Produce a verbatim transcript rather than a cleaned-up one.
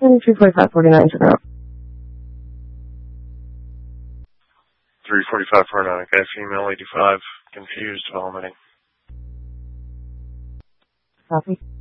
three forty-five forty-nine, turn around. three forty-five forty-nine, okay, female eighty-five, confused, vomiting. Copy.